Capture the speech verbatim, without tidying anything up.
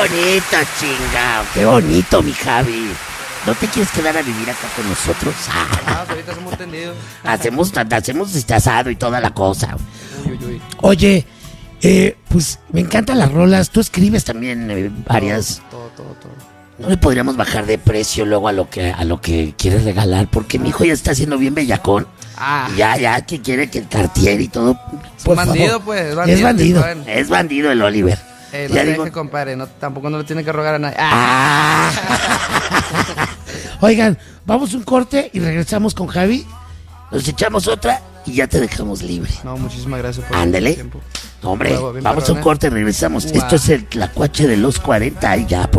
bonito, chingao. Qué bonito, mi Javi. ¿No te quieres quedar a vivir acá con nosotros? Ah, Ah, ahorita hacemos tendido. hacemos, hacemos este asado y toda la cosa. Uy, uy, uy. Oye, eh, pues me encantan las rolas. Tú escribes también eh, varias. Todo, todo, todo. No le podríamos bajar de precio luego a lo que a lo que quieres regalar, porque mi hijo ya está haciendo bien bellacón. Ah. Y ya, ya, que quiere que el Cartier y todo. Es Por bandido, favor. pues. Es Es bandido. bandido. ¿saben? Es bandido el Oliver. Eh, no Ya te digo- dejes, compadre. No, tampoco no le tiene que rogar a nadie. Ah. Ah. Oigan, vamos un corte y regresamos con Javi. Nos echamos otra y ya te dejamos libre. No, muchísimas gracias por Ándale. el tiempo. Hombre, Huevo, bien vamos a un perrón, ¿eh? corte y regresamos. Guau. Esto es el Tlacuache de los cuarenta y ya, por